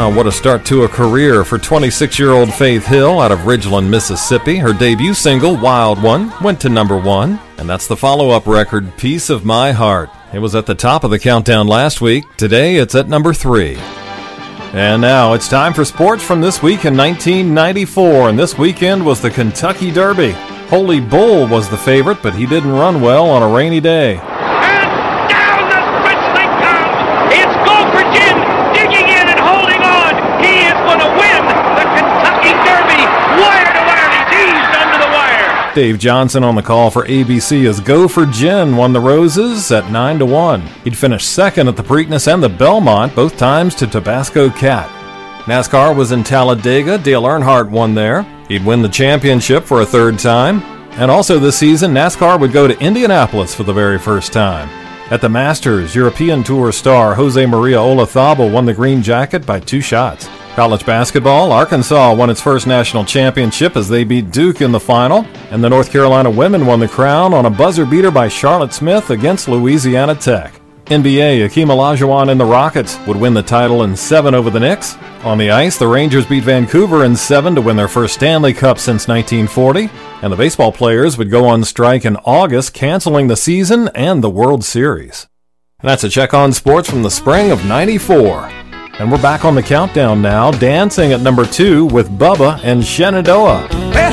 Wow, what a start to a career for 26-year-old Faith Hill out of Ridgeland, Mississippi. Her debut single, Wild One, went to number 1, and that's the follow-up record, Piece of My Heart. It was at the top of the countdown last week. Today, it's at number 3. And now, it's time for sports from this week in 1994, and this weekend was the Kentucky Derby. Holy Bull was the favorite, but he didn't run well on a rainy day. Dave Johnson on the call for ABC as Go for Gin won the Roses at 9-1. He'd finished second at the Preakness and the Belmont, both times to Tabasco Cat. NASCAR was in Talladega. Dale Earnhardt won there. He'd win the championship for a third time. And also this season, NASCAR would go to Indianapolis for the very first time. At the Masters, European Tour star Jose Maria Olazabal won the green jacket by 2 shots. College basketball, Arkansas won its first national championship as they beat Duke in the final, and the North Carolina women won the crown on a buzzer beater by Charlotte Smith against Louisiana Tech. NBA, Akeem Olajuwon and the Rockets would win the title in 7 over the Knicks. On the ice, the Rangers beat Vancouver in 7 to win their first Stanley Cup since 1940, and the baseball players would go on strike in August, canceling the season and the World Series. And that's a check on sports from the spring of '94. And we're back on the countdown now, dancing at number 2 with Bubba and Shenandoah.